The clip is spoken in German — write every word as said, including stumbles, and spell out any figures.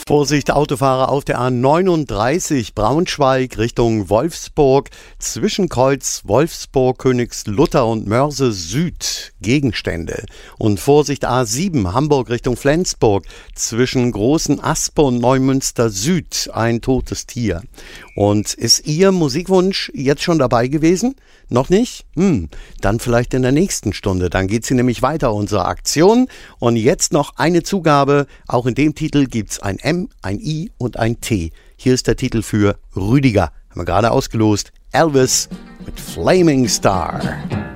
Vorsicht, Autofahrer auf der A neununddreißig Braunschweig Richtung Wolfsburg. Zwischenkreuz Wolfsburg, Königslutter und Mörse Süd. Gegenstände. Und Vorsicht, A sieben Hamburg Richtung Flensburg. Zwischen Großen Aspe und Neumünster Süd. Ein totes Tier. Und ist Ihr Musikwunsch jetzt schon dabei gewesen? Noch nicht? Hm, dann vielleicht in der nächsten Stunde. Dann geht sie nämlich weiter, unsere Aktion. Und jetzt noch eine Zugabe. Auch in dem Titel gibt's ein M, ein I und ein T. Hier ist der Titel für Rüdiger. Haben wir gerade ausgelost. Elvis mit Flaming Star.